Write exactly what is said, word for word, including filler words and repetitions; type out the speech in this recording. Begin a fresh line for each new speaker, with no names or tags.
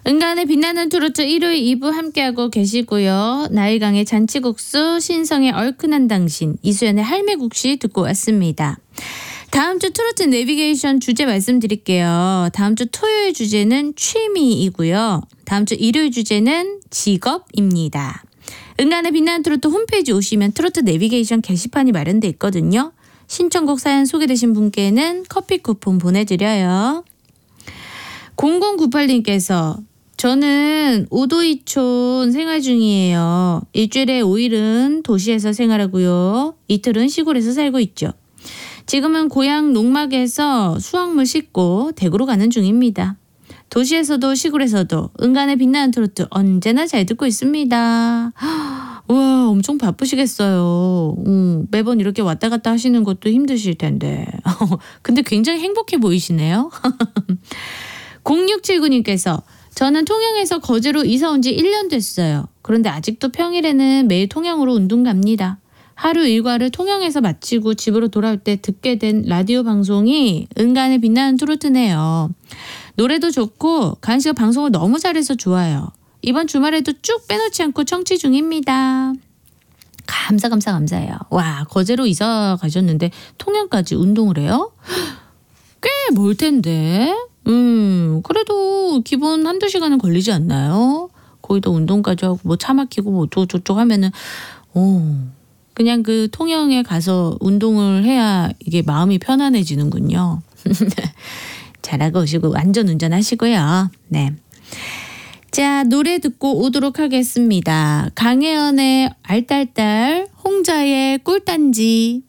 은간의 빛나는 트로트 일요일 이 부 함께하고 계시고요. 나일강의 잔치국수, 신성의 얼큰한 당신, 이수연의 할매국시 듣고 왔습니다. 다음 주 트로트 내비게이션 주제 말씀드릴게요. 다음 주 토요일 주제는 취미이고요. 다음 주 일요일 주제는 직업입니다. 은간의 빛나는 트로트 홈페이지 오시면 트로트 내비게이션 게시판이 마련돼 있거든요. 신청곡 사연 소개되신 분께는 커피 쿠폰 보내드려요. 공공구팔 님께서 저는 오도이촌 생활 중이에요. 일주일에 오 일은 도시에서 생활하고요. 이틀은 시골에서 살고 있죠. 지금은 고향 농막에서 수확물 싣고 대구로 가는 중입니다. 도시에서도 시골에서도 은간의 빛나는 트로트 언제나 잘 듣고 있습니다. 와, 엄청 바쁘시겠어요. 음, 매번 이렇게 왔다 갔다 하시는 것도 힘드실 텐데. 근데 굉장히 행복해 보이시네요. 공육칠구 님께서 저는 통영에서 거제로 이사 온 지 일 년 됐어요. 그런데 아직도 평일에는 매일 통영으로 운동 갑니다. 하루 일과를 통영에서 마치고 집으로 돌아올 때 듣게 된 라디오 방송이 은간의 빛나는 트로트네요. 노래도 좋고 가은 씨가 방송을 너무 잘해서 좋아요. 이번 주말에도 쭉 빼놓지 않고 청취 중입니다. 감사 감사 감사해요. 와, 거제로 이사 가셨는데 통영까지 운동을 해요? 꽤 멀 텐데. 음, 그래도 기본 한두 시간은 걸리지 않나요? 거기다 운동까지 하고 뭐 차 막히고 뭐 어쩌고저쩌고 하면은 오, 그냥 그 통영에 가서 운동을 해야 이게 마음이 편안해지는군요. 잘하고 오시고 안전운전 하시고요. 네. 자, 노래 듣고 오도록 하겠습니다. 강혜연의 알딸딸, 홍자의 꿀단지.